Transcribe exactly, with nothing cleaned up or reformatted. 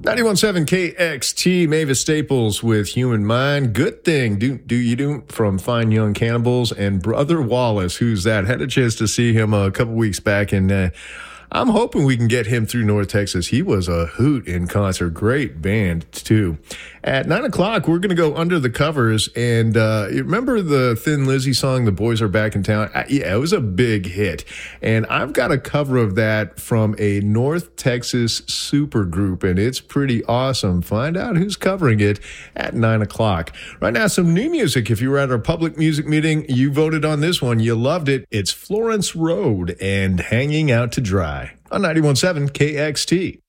ninety-one point seven K X T, Mavis Staples with Human Mind. Good thing, do, do you do, from Fine Young Cannibals. And Brother Wallace, who's that? Had a chance to see him a couple weeks back, and uh, I'm hoping we can get him through North Texas. He was a hoot in concert. Great band, too. At nine o'clock, we're going to go under the covers. And uh, you remember the Thin Lizzy song, The Boys Are Back in Town? Uh, yeah, it was a big hit. And I've got a cover of that from a North Texas super group, and it's pretty awesome. Find out who's covering it at nine o'clock. Right now, some new music. If you were at our public music meeting, you voted on this one. You loved it. It's Florence Road and Hanging Out to Dry on ninety-one point seven K X T.